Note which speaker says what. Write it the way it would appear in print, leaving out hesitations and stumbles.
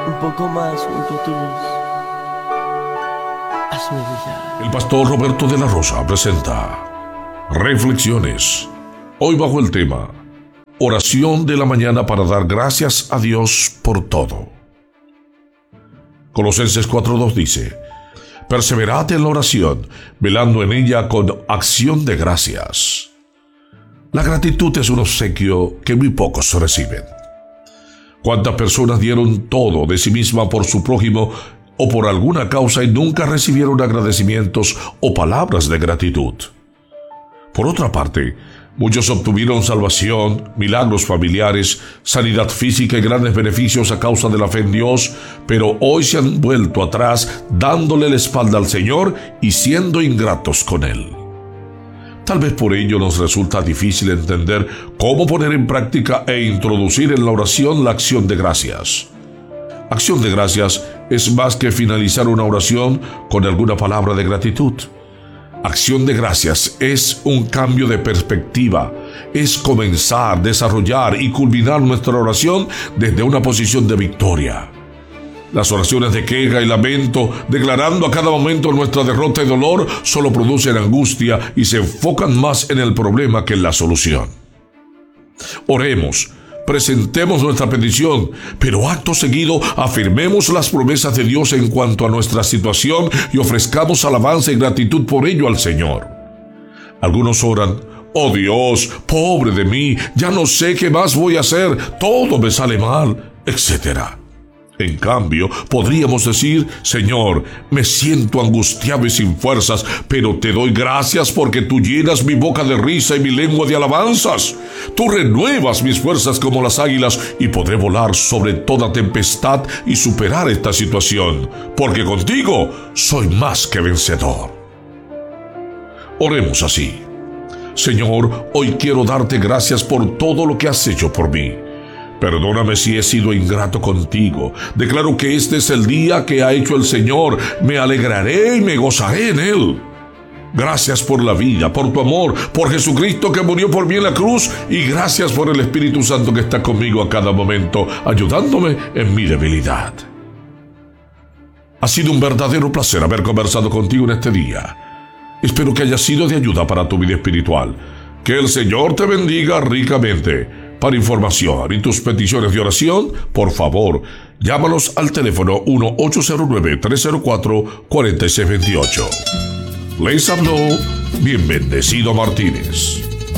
Speaker 1: un poco más junto a tu luz. Hazme brillar.
Speaker 2: El pastor Roberto de la Rosa presenta Reflexiones. Hoy bajo el tema Oración de la mañana para dar gracias a Dios por todo. Colosenses 4:2 dice: Perseverad en la oración, velando en ella con acción de gracias. La gratitud es un obsequio que muy pocos reciben. ¿Cuántas personas dieron todo de sí misma por su prójimo o por alguna causa y nunca recibieron agradecimientos o palabras de gratitud? Por otra parte, muchos obtuvieron salvación, milagros familiares, sanidad física y grandes beneficios a causa de la fe en Dios, pero hoy se han vuelto atrás dándole la espalda al Señor y siendo ingratos con Él. Tal vez por ello nos resulta difícil entender cómo poner en práctica e introducir en la oración la acción de gracias. Acción de gracias es más que finalizar una oración con alguna palabra de gratitud. Acción de gracias es un cambio de perspectiva, es comenzar, desarrollar y culminar nuestra oración desde una posición de victoria. Las oraciones de queja y lamento, declarando a cada momento nuestra derrota y dolor, solo producen angustia y se enfocan más en el problema que en la solución. Oremos, presentemos nuestra petición, pero acto seguido afirmemos las promesas de Dios en cuanto a nuestra situación y ofrezcamos alabanza y gratitud por ello al Señor. Algunos oran: oh Dios, pobre de mí, ya no sé qué más voy a hacer, todo me sale mal, etc. En cambio, podríamos decir: Señor, me siento angustiado y sin fuerzas, pero te doy gracias porque tú llenas mi boca de risa y mi lengua de alabanzas. Tú renuevas mis fuerzas como las águilas y podré volar sobre toda tempestad y superar esta situación, porque contigo soy más que vencedor. Oremos así: Señor, hoy quiero darte gracias por todo lo que has hecho por mí. Perdóname si he sido ingrato contigo. Declaro que este es el día que ha hecho el Señor. Me alegraré y me gozaré en Él. Gracias por la vida, por tu amor, por Jesucristo que murió por mí en la cruz, y gracias por el Espíritu Santo que está conmigo a cada momento, ayudándome en mi debilidad. Ha sido un verdadero placer haber conversado contigo en este día. Espero que haya sido de ayuda para tu vida espiritual. Que el Señor te bendiga ricamente. Para información y tus peticiones de oración, por favor, llámanos al teléfono 1-809-304-4628. Les habló bien bendecido Martínez.